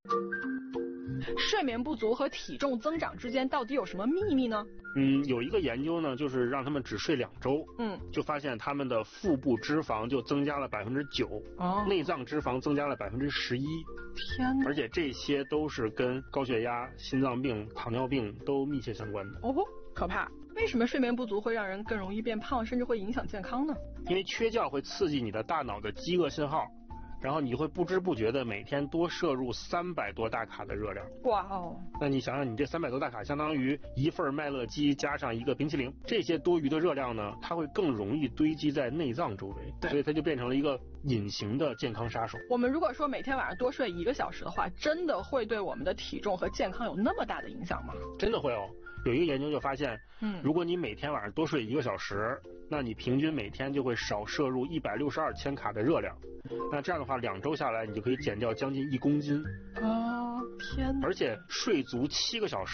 睡眠不足和体重增长之间到底有什么秘密呢？ 有一个研究呢，就是让他们只睡2周，就发现他们的腹部脂肪就增加了9%，内脏脂肪增加了11%。 天哪！ 而且这些都是跟高血压、心脏病、糖尿病都密切相关的。 哦，可怕！为什么睡眠不足会让人更容易变胖，甚至会影响健康呢？ 因为缺觉会刺激你的大脑的饥饿信号。然后你会不知不觉的每天多摄入300多大卡的热量。 哇哦！ 那你想想，你这300多大卡相当于一份麦乐鸡加上一个冰淇淋，这些多余的热量呢，它会更容易堆积在内脏周围，所以它就变成了一个隐形的健康杀手。 我们如果说每天晚上多睡1个小时的话，真的会对我们的体重和健康有那么大的影响吗？ 真的会哦。有一个研究就发现，如果你每天晚上多睡1个小时，那你平均每天就会少摄入162千卡的热量。那这样的话，2周下来，你就可以减掉将近1公斤。 天哪！ 而且睡足7个小时。